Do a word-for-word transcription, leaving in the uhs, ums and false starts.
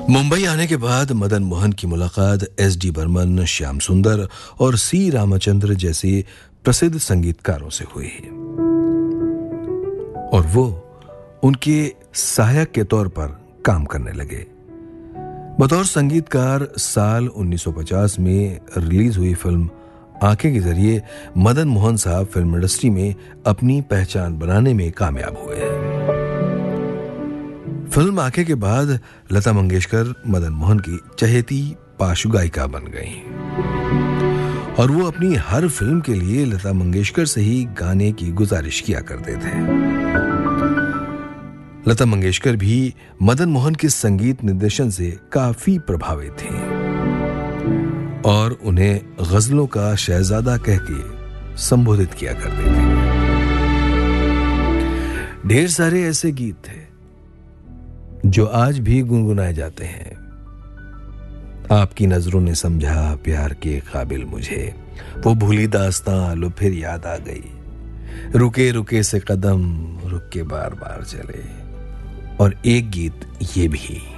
मुंबई आने के बाद मदन मोहन की मुलाकात एस डी बर्मन, श्याम सुंदर और सी रामचंद्र जैसे प्रसिद्ध संगीतकारों से हुई और वो उनके सहायक के तौर पर काम करने लगे। बतौर संगीतकार साल उन्नीस सौ पचास में रिलीज हुई फिल्म आंखें के जरिए मदन मोहन साहब फिल्म इंडस्ट्री में अपनी पहचान बनाने में कामयाब हुए हैं। फिल्म आंखें के बाद लता मंगेशकर मदन मोहन की चहेती पार्श्व गायिका बन गईं और वो अपनी हर फिल्म के लिए लता मंगेशकर से ही गाने की गुजारिश किया करते थे। लता मंगेशकर भी मदन मोहन के संगीत निर्देशन से काफी प्रभावित थीं और उन्हें गजलों का शहजादा कह के संबोधित किया करते थे। ढेर सारे ऐसे गीत थे जो आज भी गुनगुनाए जाते हैं। आपकी नजरों ने समझा प्यार के काबिल मुझे, वो भूली दास्तां लो फिर याद आ गई, रुके रुके से कदम रुक के बार बार चले, और एक गीत ये भी